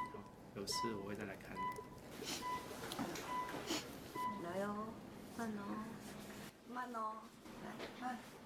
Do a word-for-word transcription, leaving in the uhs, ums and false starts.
好，有事我会再来看你。 来哦，慢哦，慢哦，来慢。